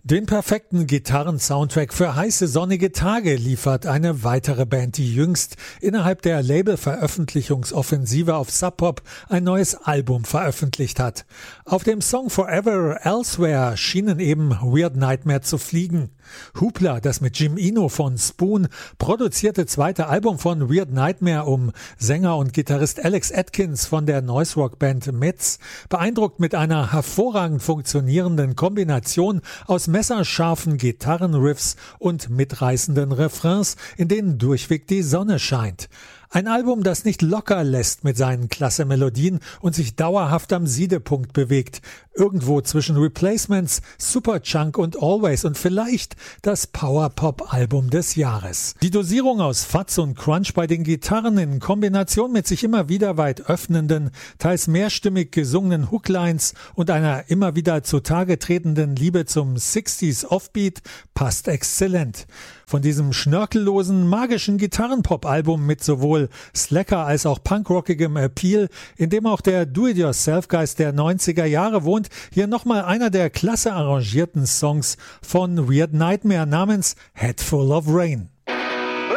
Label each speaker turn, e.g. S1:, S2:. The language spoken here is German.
S1: Den perfekten Gitarren-Soundtrack für heiße sonnige Tage liefert eine weitere Band, die jüngst innerhalb der Label-Veröffentlichungsoffensive auf Sub Pop ein neues Album veröffentlicht hat. Auf dem Song Forever Elsewhere schienen eben Weird Nightmare zu fliegen. Hoopla, das mit Jim Eno von Spoon produzierte zweite Album von Weird Nightmare um Sänger und Gitarrist Alex Atkins von der Noise-Rock-Band Metz, beeindruckt mit einer hervorragend funktionierenden Kombination aus messerscharfen Gitarrenriffs und mitreißenden Refrains, in denen durchweg die Sonne scheint. Ein Album, das nicht locker lässt mit seinen klasse Melodien und sich dauerhaft am Siedepunkt bewegt. Irgendwo zwischen Replacements, Superchunk und Always und vielleicht das Power-Pop-Album des Jahres. Die Dosierung aus Fuzz und Crunch bei den Gitarren in Kombination mit sich immer wieder weit öffnenden, teils mehrstimmig gesungenen Hooklines und einer immer wieder zutage tretenden Liebe zum 60s Offbeat passt exzellent. Von diesem schnörkellosen, magischen Gitarrenpop-Album mit sowohl Slacker als auch punkrockigem Appeal, in dem auch der Do-it-yourself-Geist der 90er Jahre wohnt, hier nochmal einer der klasse arrangierten Songs von Weird Nightmare namens Head Full of Rain.